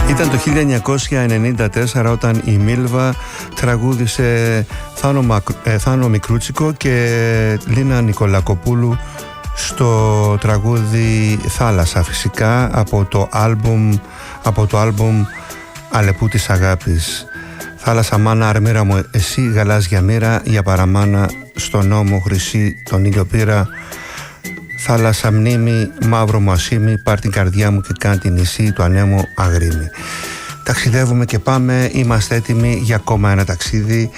Ήταν το 1994 όταν η Μίλβα τραγούδισε Θάνο Μικρούτσικο και Λίνα Νικολακοπούλου στο τραγούδι Θάλασσα, φυσικά από το άλμπουμ Αλεπού της Αγάπης. Θάλασσα μάνα αρμύρα μου εσύ, γαλάζια μοίρα, για παραμάνα στον νόμο χρυσή τον ήλιο πήρα. Θάλασσα μνήμη, μαύρο μου ασήμι, πάρ' την καρδιά μου και κάν την νησί του ανέμου αγρίμι. Ταξιδεύουμε και πάμε, είμαστε έτοιμοι για ακόμα ένα ταξίδι.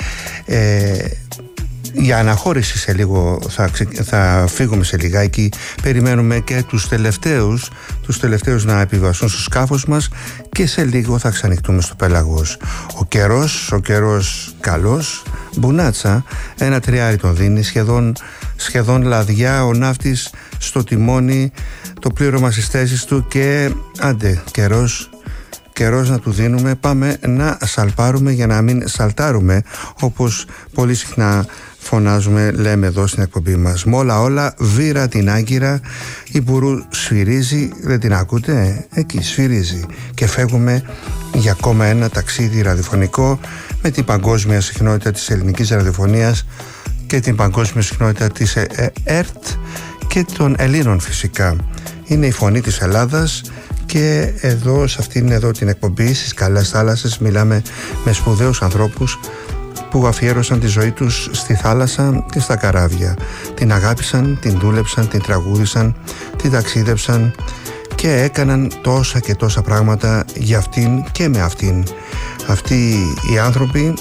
Για αναχώρηση σε λίγο θα φύγουμε σε λιγάκι. Περιμένουμε και τους τελευταίους να επιβαστούν στο σκάφος μας και σε λίγο θα ξανοιχτούμε στο πέλαγος. Ο καιρός καλός, μπουνάτσα, ένα τριάρι τον δίνει, σχεδόν λαδιά, ο ναύτης στο τιμόνι, το πλήρωμα στις θέσεις του και άντε καιρός να του δίνουμε. Πάμε να σαλπάρουμε για να μην σαλτάρουμε, όπως πολύ συχνά φωνάζουμε, λέμε εδώ στην εκπομπή μας. Μόλα όλα, βήρα την Άγκυρα, η Μπουρού σφυρίζει, δεν την ακούτε? Εκεί σφυρίζει. Και φεύγουμε για ακόμα ένα ταξίδι ραδιοφωνικό με την παγκόσμια συχνότητα της ελληνικής ραδιοφωνίας και την παγκόσμια συχνότητα της ΕΡΤ και των Ελλήνων φυσικά. Είναι η φωνή της Ελλάδας και εδώ σε αυτήν εδώ την εκπομπή στις Καλές Θάλασσες μιλάμε με σπουδαίους ανθρώπους που αφιέρωσαν τη ζωή τους στη θάλασσα και στα καράβια. Την αγάπησαν, την δούλεψαν, την τραγούδισαν, την ταξίδεψαν και έκαναν τόσα και τόσα πράγματα για αυτήν και με αυτήν. Αυτοί οι άνθρωποι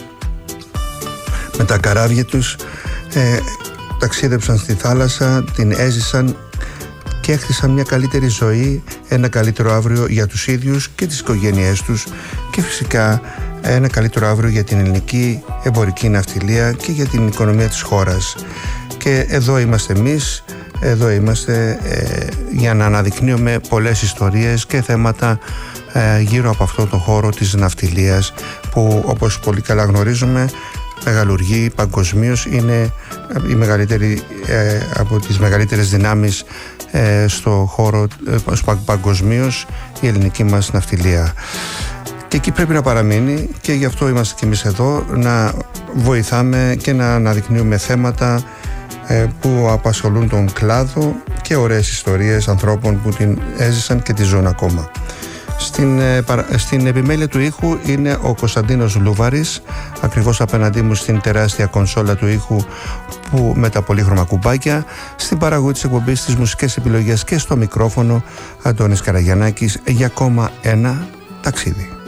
με τα καράβια τους ταξίδεψαν στη θάλασσα, την έζησαν και έκτισαν μια καλύτερη ζωή, ένα καλύτερο αύριο για τους ίδιους και τις οικογένειές τους και φυσικά ένα καλύτερο αύριο για την ελληνική εμπορική ναυτιλία και για την οικονομία της χώρας. Και εδώ είμαστε εμείς, εδώ είμαστε για να αναδεικνύουμε πολλές ιστορίες και θέματα γύρω από αυτό το χώρο της ναυτιλίας που, όπως πολύ καλά γνωρίζουμε, μεγαλουργεί παγκοσμίως, είναι η μεγαλύτερη από τις μεγαλύτερες δυνάμεις στο χώρο παγκοσμίως, η ελληνική μας ναυτιλία. Και εκεί πρέπει να παραμείνει και γι' αυτό είμαστε κι εμείς εδώ, να βοηθάμε και να αναδεικνύουμε θέματα που απασχολούν τον κλάδο και ωραίες ιστορίες ανθρώπων που την έζησαν και τη ζουν ακόμα. Στην επιμέλεια του ήχου είναι ο Κωνσταντίνος Λούβαρης, ακριβώς απέναντί μου στην τεράστια κονσόλα του ήχου που με τα πολύχρωμα κουμπάκια, στην παραγωγή της εκπομπής, στις μουσικές επιλογές και στο μικρόφωνο Αντώνης Καραγιαννάκης για ακόμα ένα ταξίδι.